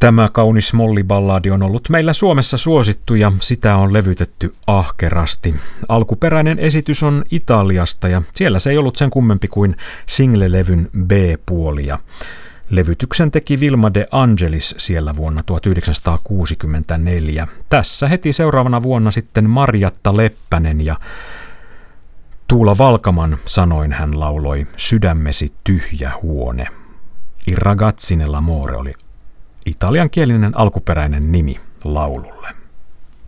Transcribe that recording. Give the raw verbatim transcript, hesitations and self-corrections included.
Tämä kaunis molliballadi on ollut meillä Suomessa suosittu ja sitä on levytetty ahkerasti. Alkuperäinen esitys on Italiasta ja siellä se ei ollut sen kummempi kuin single-levyn B-puolia. Levytyksen teki Vilma De Angelis siellä vuonna tuhatyhdeksänsataakuusikymmentäneljä. Tässä heti seuraavana vuonna sitten Marjatta Leppänen ja Tuula Valkaman sanoin hän lauloi Sydämesi tyhjä huone. Il ragazzi nell'amore oli italiankielinen alkuperäinen nimi laululle.